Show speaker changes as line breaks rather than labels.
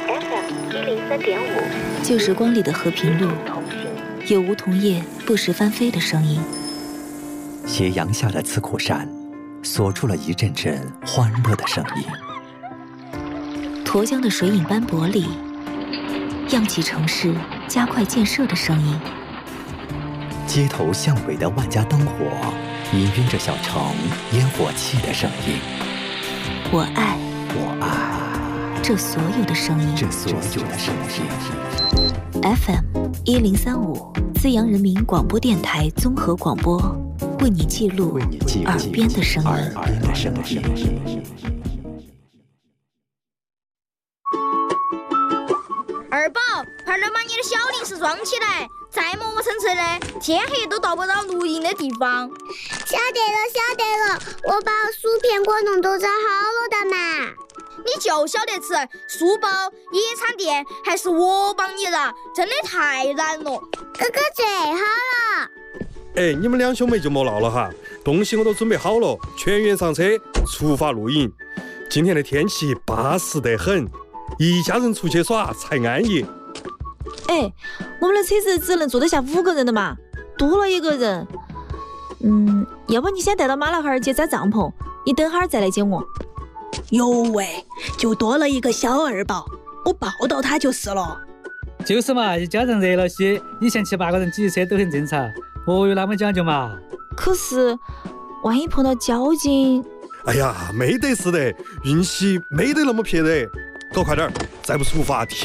FM103.5，旧时光里的和平路，有梧桐叶不时翻飞的声音。
斜阳下的刺口山，锁住了一阵阵欢乐的声音。
沱江的水影斑驳里，漾起城市加快建设的声音。
街头巷尾的万家灯火，氤氲着小城烟火气的声音。
我爱这所有的声音。FM103.5，资阳人民广播电台综合广播，为你记录耳边的声音。
二宝，快点把你的小零食装起来，再磨磨蹭蹭的，天黑都到不到露营的地方。
晓得了，我把薯片果农都找好了的嘛。
你就晓得吃书包、野餐垫，还是我帮你的，真的太难了。
哥哥最好了。
哎，你们两兄妹就莫闹了哈，东西我都准备好了，全员上车，出发露营。今天的天气巴适得很，一家人出去耍才安逸。
哎，我们的车子只能坐得下5个人的嘛，多了1个人。要不你先带到马老汉儿去扎帐篷，你等会儿再来接我。
哟喂，就多了一个小二宝，我抱到他就是了。
就是嘛，一家人热闹些，以前7、8个人挤车都很正常，何有那么讲究嘛？
可是万一碰到交警……
哎呀，没得事的，运气没得那么撇的，搞快点，再不出发